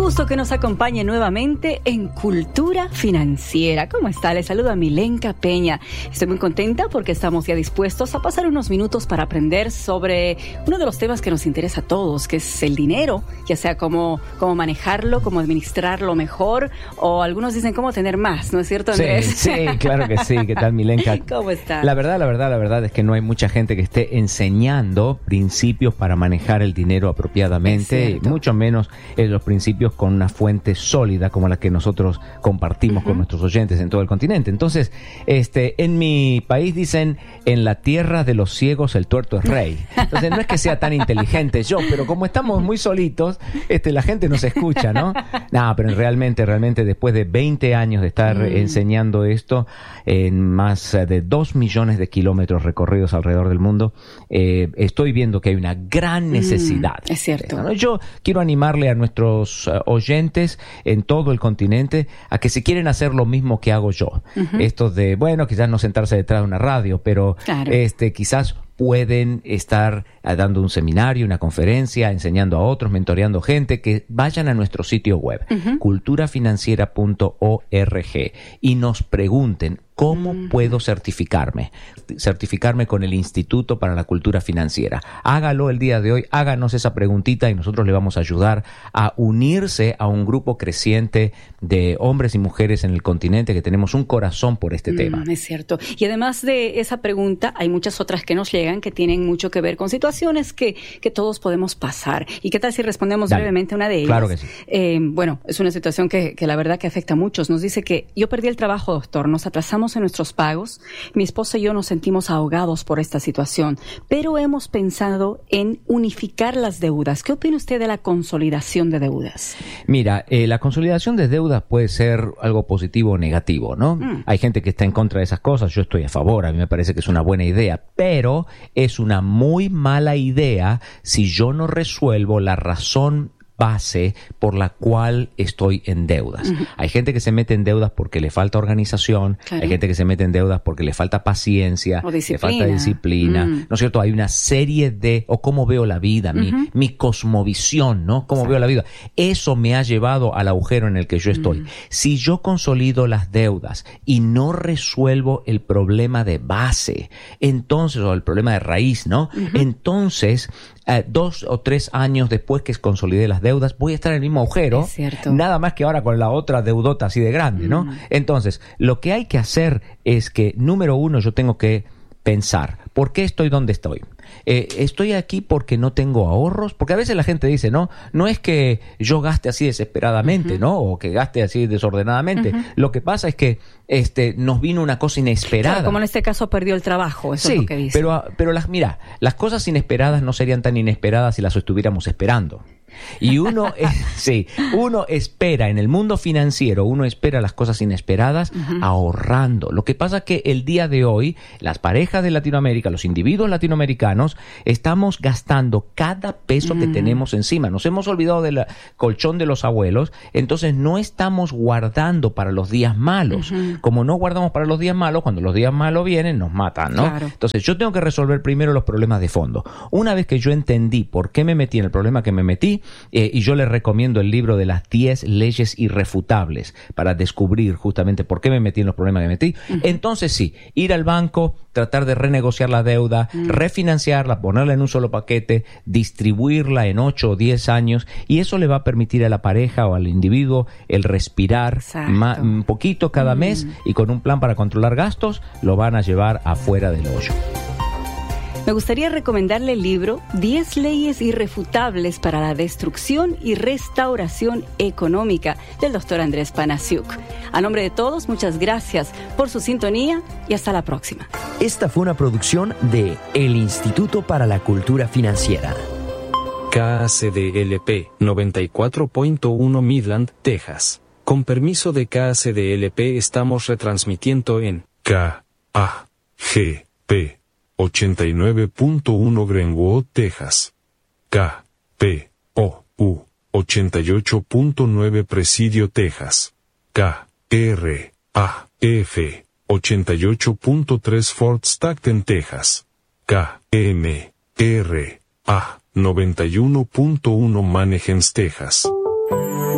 gusto que nos acompañe nuevamente en Cultura Financiera. ¿Cómo está? Les saluda Milenka Peña. Estoy muy contenta porque estamos ya dispuestos a pasar unos minutos para aprender sobre uno de los temas que nos interesa a todos, que es el dinero, ya sea cómo manejarlo, cómo administrarlo mejor, o algunos dicen cómo tener más, ¿no es cierto, Andrés? Sí, claro que sí. ¿Qué tal, Milenka? ¿Cómo está? La verdad es que no hay mucha gente que esté enseñando principios para manejar el dinero apropiadamente, mucho menos los principios con una fuente sólida como la que nosotros compartimos con nuestros oyentes en todo el continente. Entonces, en mi país dicen, en la tierra de los ciegos el tuerto es rey. Entonces, no es que sea tan inteligente yo, pero como estamos muy solitos, la gente nos escucha, ¿no? No, pero realmente, después de 20 años de estar enseñando esto en más de 2 millones de kilómetros recorridos alrededor del mundo, estoy viendo que hay una gran necesidad. Es cierto. ¿No? Yo quiero animarle a nuestros oyentes en todo el continente a que si quieren hacer lo mismo que hago yo, esto de, quizás no sentarse detrás de una radio, pero claro, quizás pueden estar dando un seminario, una conferencia, enseñando a otros, mentoreando gente, que vayan a nuestro sitio web, culturafinanciera.org, y nos pregunten, ¿cómo puedo certificarme? Certificarme con el Instituto para la Cultura Financiera. Hágalo el día de hoy, háganos esa preguntita y nosotros le vamos a ayudar a unirse a un grupo creciente de hombres y mujeres en el continente que tenemos un corazón por este tema. Es cierto. Y además de esa pregunta, hay muchas otras que nos llegan que tienen mucho que ver con situaciones que todos podemos pasar. ¿Y qué tal si respondemos brevemente a una de ellas? Claro que sí. Es una situación que la verdad que afecta a muchos. Nos dice que yo perdí el trabajo, doctor, nos atrasamos en nuestros pagos, mi esposa y yo nos sentimos ahogados por esta situación, pero hemos pensado en unificar las deudas. ¿Qué opina usted de la consolidación de deudas? Mira, la consolidación de deudas puede ser algo positivo o negativo, ¿no? Hay gente que está en contra de esas cosas, yo estoy a favor, a mí me parece que es una buena idea, pero es una muy mala idea si yo no resuelvo la razón base por la cual estoy en deudas. Hay gente que se mete en deudas porque le falta organización, claro, hay gente que se mete en deudas porque le falta paciencia, le falta disciplina, ¿no es cierto? Hay una serie de, o cómo veo la vida, mi cosmovisión, ¿no? Cómo veo la vida. Eso me ha llevado al agujero en el que yo estoy. Si yo consolido las deudas y no resuelvo el problema de base, entonces, o el problema de raíz, ¿no? Entonces, 2 o 3 años después que consolidé las deudas, voy a estar en el mismo agujero, nada más que ahora con la otra deudota así de grande, ¿no? Entonces, lo que hay que hacer es que, número 1, yo tengo que pensar, ¿por qué estoy donde estoy? ¿Estoy aquí porque no tengo ahorros? Porque a veces la gente dice, no es que yo gaste así desesperadamente, ¿no? O que gaste así desordenadamente. Lo que pasa es que nos vino una cosa inesperada. Claro, como en este caso perdió el trabajo, eso es lo que dice. Pero las cosas inesperadas no serían tan inesperadas si las estuviéramos esperando. Y uno espera en el mundo financiero, uno espera las cosas inesperadas ahorrando. Lo que pasa es que el día de hoy, las parejas de Latinoamérica, los individuos latinoamericanos, estamos gastando cada peso que tenemos encima. Nos hemos olvidado del colchón de los abuelos, entonces no estamos guardando para los días malos. Como no guardamos para los días malos, cuando los días malos vienen, nos matan, ¿no? Claro. Entonces yo tengo que resolver primero los problemas de fondo. Una vez que yo entendí por qué me metí en el problema que me metí, y yo les recomiendo el libro de las 10 leyes irrefutables para descubrir justamente por qué me metí en los problemas que me metí. Entonces sí, ir al banco, tratar de renegociar la deuda, refinanciarla, ponerla en un solo paquete, distribuirla en 8 o 10 años, y eso le va a permitir a la pareja o al individuo el respirar un poquito cada mes, y con un plan para controlar gastos lo van a llevar afuera del hoyo. Me gustaría recomendarle el libro 10 leyes irrefutables para la destrucción y restauración económica del Dr. Andrés Panasiuk. A nombre de todos, muchas gracias por su sintonía y hasta la próxima. Esta fue una producción de El Instituto para la Cultura Financiera. KACDLP 94.1 Midland, Texas. Con permiso de KACDLP estamos retransmitiendo en KAGP 89.1 Greenwood, Texas. KPOU 88.9 Presidio, Texas. KRAF 88.3 Fort Stockton, Texas. KMRA 91.1 Manheim, Texas.